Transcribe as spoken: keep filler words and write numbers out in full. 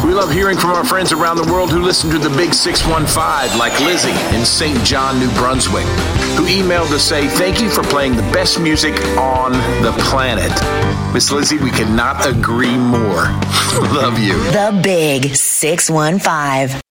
We love hearing from our friends around the world who listen to the Big six one five, like Lizzie in Saint John, New Brunswick, who emailed to say, thank you for playing the best music on the planet. Miss Lizzie, we cannot agree more. Love you. The Big six one five.